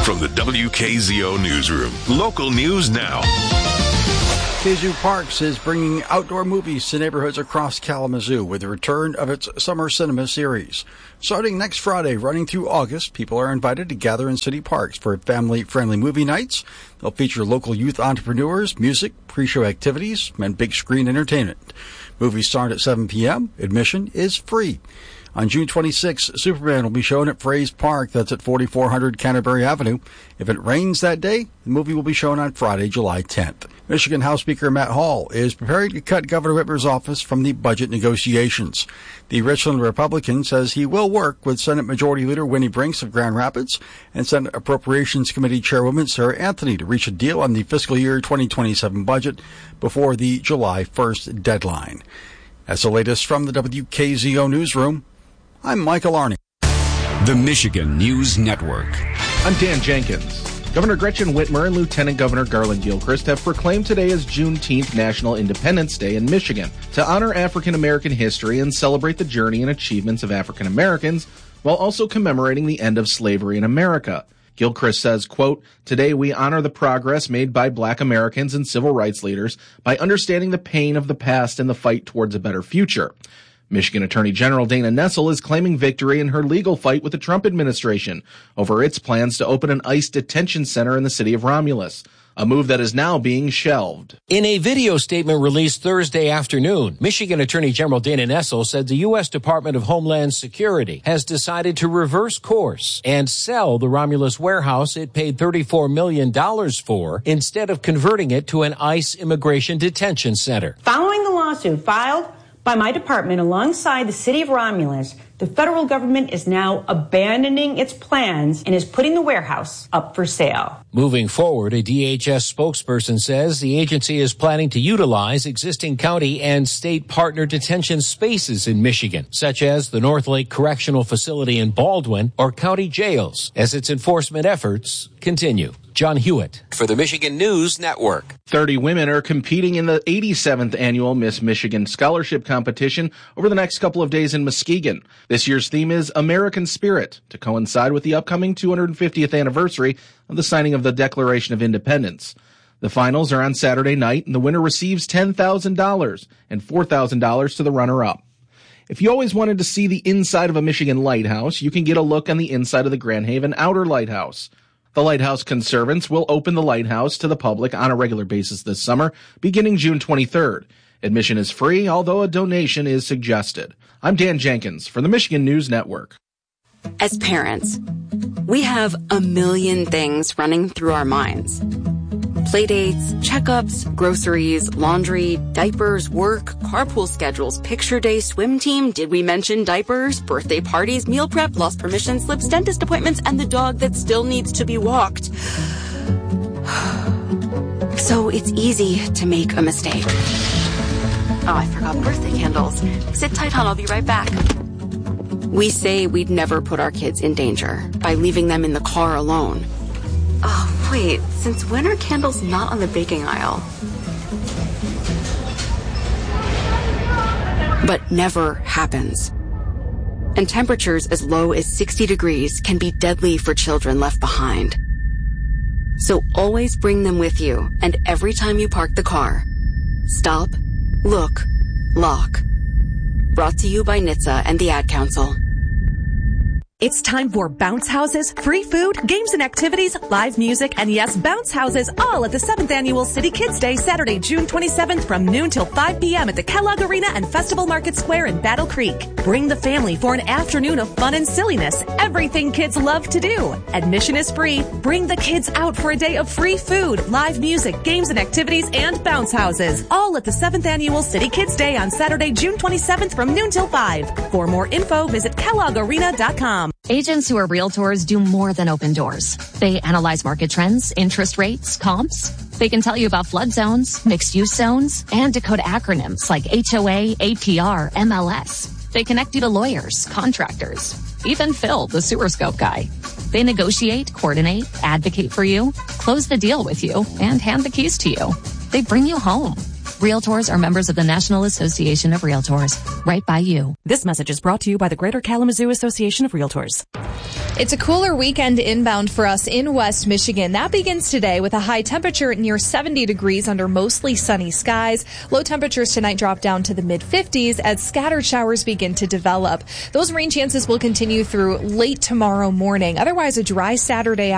From the WKZO Newsroom, local news now. Kazoo Parks is bringing outdoor movies to neighborhoods across Kalamazoo with the return of its Summer Cinema series. Starting next Friday, running through August, people are invited to gather in city parks for family-friendly movie nights. They'll feature local youth entrepreneurs, music, pre-show activities, and big screen entertainment. Movies start at 7 p.m. Admission is free. On June 26, Superman will be shown at Fraze Park. That's at 4400 Canterbury Avenue. If it rains that day, the movie will be shown on Friday, July 10th. Michigan House Speaker Matt Hall is preparing to cut Governor Whitmer's office from the budget negotiations. The Richland Republican says he will work with Senate Majority Leader Winnie Brinks of Grand Rapids and Senate Appropriations Committee Chairwoman Sarah Anthony to reach a deal on the fiscal year 2027 budget before the July 1st deadline. That's the latest from the WKZO Newsroom. I'm Michael Arney. The Michigan News Network. I'm Dan Jenkins. Governor Gretchen Whitmer and Lieutenant Governor Garland Gilchrist have proclaimed today as Juneteenth National Independence Day in Michigan to honor African American history and celebrate the journey and achievements of African Americans while also commemorating the end of slavery in America. Gilchrist says, quote, "Today we honor the progress made by Black Americans and civil rights leaders by understanding the pain of the past and the fight towards a better future." Michigan Attorney General Dana Nessel is claiming victory in her legal fight with the Trump administration over its plans to open an ICE detention center in the city of Romulus, a move that is now being shelved. In a video statement released Thursday afternoon, Michigan Attorney General Dana Nessel said the U.S. Department of Homeland Security has decided to reverse course and sell the Romulus warehouse it paid $34 million for instead of converting it to an ICE immigration detention center. Following the lawsuit filed by my department alongside the city of Romulus, the federal government is now abandoning its plans and is putting the warehouse up for sale. Moving forward, a DHS spokesperson says the agency is planning to utilize existing county and state partner detention spaces in Michigan, such as the North Lake Correctional Facility in Baldwin or county jails, as its enforcement efforts continue. John Hewitt for the Michigan News Network. 30 women are competing in the 87th annual Miss Michigan Scholarship Competition over the next couple of days in Muskegon. This year's theme is American Spirit, to coincide with the upcoming 250th anniversary of the signing of the Declaration of Independence. The finals are on Saturday night, and the winner receives $10,000 and $4,000 to the runner-up. If you always wanted to see the inside of a Michigan lighthouse, you can get a look on the inside of the Grand Haven Outer Lighthouse. The Lighthouse Conservants will open the lighthouse to the public on a regular basis this summer, beginning June 23rd. Admission is free, although a donation is suggested. I'm Dan Jenkins for the Michigan News Network. As parents, we have a million things running through our minds. Playdates, checkups, groceries, laundry, diapers, work, carpool schedules, picture day, swim team, did we mention diapers, birthday parties, meal prep, lost permission slips, dentist appointments, and the dog that still needs to be walked. So it's easy to make a mistake. Oh, I forgot birthday candles. Sit tight, hon, I'll be right back. We say we'd never put our kids in danger by leaving them in the car alone. Oh, wait, since when are candles not on the baking aisle? But never happens. And temperatures as low as 60 degrees can be deadly for children left behind. So always bring them with you, and every time you park the car, stop, look, lock. Brought to you by NHTSA and the Ad Council. It's time for Bounce Houses, free food, games and activities, live music, and yes, Bounce Houses, all at the 7th Annual City Kids Day, Saturday, June 27th from noon till 5 p.m. at the Kellogg Arena and Festival Market Square in Battle Creek. Bring the family for an afternoon of fun and silliness, everything kids love to do. Admission is free. Bring the kids out for a day of free food, live music, games and activities, and Bounce Houses, all at the 7th Annual City Kids Day on Saturday, June 27th from noon till 5. For more info, visit kelloggarena.com. Agents who are realtors do more than open doors. They analyze market trends, interest rates, comps. They can tell you about flood zones, mixed-use zones, and decode acronyms like HOA, APR, MLS. They connect you to lawyers, contractors, even Phil, the sewer scope guy. They negotiate, coordinate, advocate for you, close the deal with you, and hand the keys to you. They bring you home. Realtors are members of the National Association of Realtors, right by you. This message is brought to you by the Greater Kalamazoo Association of Realtors. It's a cooler weekend inbound for us in West Michigan. That begins today with a high temperature near 70 degrees under mostly sunny skies. Low temperatures tonight drop down to the mid-50s as scattered showers begin to develop. Those rain chances will continue through late tomorrow morning. Otherwise, a dry Saturday